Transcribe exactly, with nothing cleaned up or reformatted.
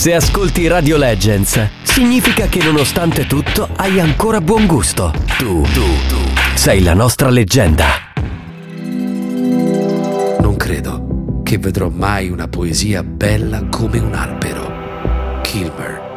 Se ascolti Radio Legends, significa che nonostante tutto hai ancora buon gusto. Tu, tu, tu sei la nostra leggenda. Non credo che vedrò mai una poesia bella come un albero. Kilmer.